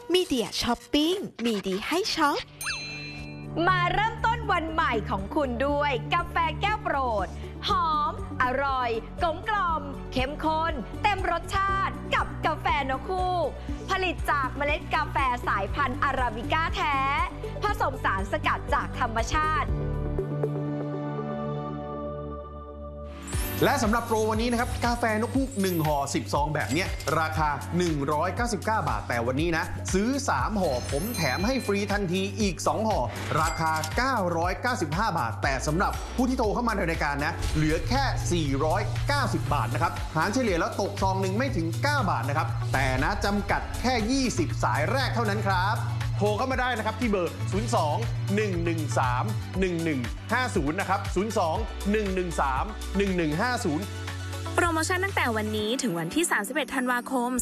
มีเดียช้อปปิ้งมีดีให้ช็อปมาเริ่มต้นวันใหม่ของคุณด้วยกาแฟแก้วโปรดหอมอร่อยกลมกล่อมเข้มข้นเต็มรสชาติกับกาแฟนกฮูกผลิตจากเมล็ดกาแฟสายพันธุ์อาราบิก้าแท้ผสมสารสกัดจากธรรมชาติและสำหรับโปรวันนี้นะครับกาแฟนกฮูก1ห่อ10ซองแบบนี้ราคา199 บาทแต่วันนี้นะซื้อ3ห่อผมแถมให้ฟรีทันทีอีก2ห่อราคา995 บาทแต่สำหรับผู้ที่โทรเข้ามาในรายการนะเหลือแค่490 บาทนะครับหารเฉลี่ยแล้วตกซองหนึ่งไม่ถึง9 บาทนะครับแต่นะจำกัดแค่20สายแรกเท่านั้นครับโทรเข้ามาได้นะครับที่เบอร์ 02-113-1150 นะครับ 02-113-1150 โปรโมชั่นตั้งแต่วันนี้ถึงวันที่ 31 ธันวาคม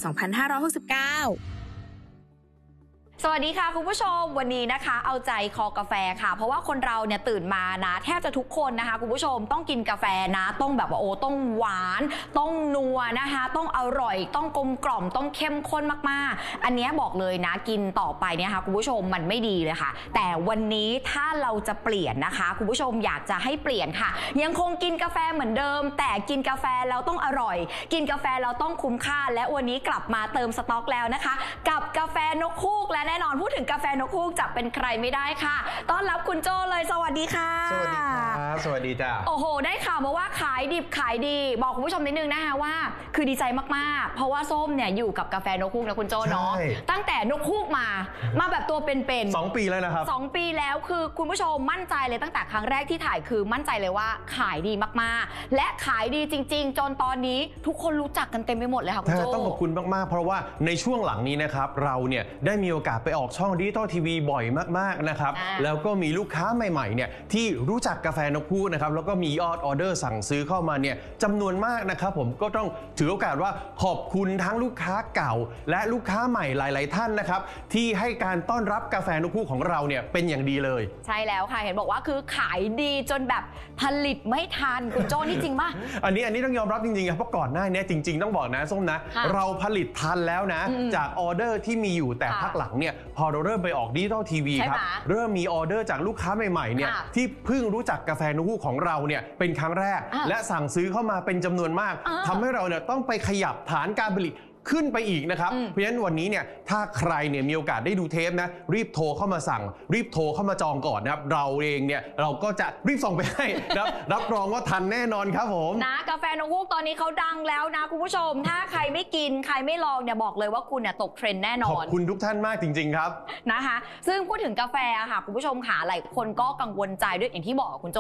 2569 สวัสดีค่ะคุณผู้ชมวันนี้นะคะเอาใจคอกาแฟค่ะเพราะว่าคนเราเนี่ยตื่นมานะแทบจะทุกคนนะคะคุณผู้ชมต้องกินกาแฟนะต้องแบบว่าต้องหวานต้องนัวนะคะต้องอร่อยต้องกลมกล่อมต้องเข้มข้นมากๆอันนี้บอกเลยนะกินต่อไปเนี่ยค่ะคุณผู้ชมมันไม่ดีเลยค่ะแต่วันนี้ถ้าเราจะเปลี่ยนนะคะคุณผู้ชมอยากจะให้เปลี่ยนค่ะยังคงกินกาแฟเหมือนเดิมแต่กินกาแฟเราต้องอร่อยกินกาแฟเราต้องคุ้มค่าและวันนี้กลับมาเติมสต็อกแล้วนะคะกับกาแฟนกฮูกและแน่นอนพูดถึงกาแฟนกฮูกจะเป็นใครไม่ได้ค่ะต้อนรับคุณโจ้เลยสวัสดีค่ะสวัสดีครับสวัสดีจ้าโอ้โหได้ข่าวมาว่าขายดิบขายดีบอกคุณผู้ชมนิดนึงนะคะว่าคือดีใจมากๆเพราะว่าส้มเนี่ยอยู่กับกาแฟนกฮูกนะคุณโจ้เนาะตั้งแต่นกฮูกมาแบบตัวเป็นๆ2 ปีแล้วนะครับ 2 ปีแล้วคือคุณผู้ชมมั่นใจเลยตั้งแต่ครั้งแรกที่ถ่ายคือมั่นใจเลยว่าขายดีมากๆและขายดีจริงๆจนตอนนี้ทุกคนรู้จักกันเต็มไปหมดเลยค่ะคุณโจ้ต้องขอบคุณมากๆเพราะว่าในช่วงหลังนี้นะครับเราเนี่ยได้มีโอกาสไปออกช่องดิจิตอลทีวีบ่อยมากๆนะครับแล้วก็มีลูกค้าใหม่ๆเนี่ยที่รู้จักกาแฟนกฮูกนะครับแล้วก็มียอดออเดอร์สั่งซื้อเข้ามาเนี่ยจำนวนมากนะครับผมก็ต้องถือโอกาสว่าขอบคุณทั้งลูกค้าเก่าและลูกค้าใหม่หลายๆท่านนะครับที่ให้การต้อนรับกาแฟนกฮูกของเราเนี่ยเป็นอย่างดีเลยใช่แล้วค่ะเห็นบอกว่าคือขายดีจนแบบผลิตไม่ทันคุณโจ้นี่จริงป่ะอันนี้ต้องยอมรับจริงๆครับเพราะก่อนหน้านี้จริงๆต้องบอกนะส้มนะเราผลิตทันแล้วนะจากออเดอร์ที่มีอยู่แต่พักหลังเนี่ยพอเราเริ่มไปออกดิจิตอลทีวีครับเริ่มมีออเดอร์จากลูกค้าใหม่ๆเนี่ยที่เพิ่งรู้จักกาแฟนกฮูกของเราเนี่ยเป็นครั้งแรกและสั่งซื้อเข้ามาเป็นจำนวนมากทำให้เราเนี่ยต้องไปขยับฐานการผลิตขึ้นไปอีกนะครับเพราะฉะนั้นวันนี้เนี่ยถ้าใครเนี่ยมีโอกาสได้ดูเทปนะรีบโทรเข้ามาสั่งรีบโทรเข้ามาจองก่อนนะครับเราเองเนี่ยเราก็จะรีบส่งไปให้นะรับรองว่าทันแน่นอนครับผมนะกาแฟนกฮูกตอนนี้เขาดังแล้วนะคุณผู้ชมถ้าใครไม่กินใครไม่ลองเนี่ยบอกเลยว่าคุณเนี่ยตกเทรนด์แน่นอนขอบคุณทุกท่านมากจริงๆครับนะคะซึ่งพูดถึงกาแฟค่ะคุณผู้ชมค่ะหลายคนก็กังวลใจด้วยอย่างที่บอกคุณโจ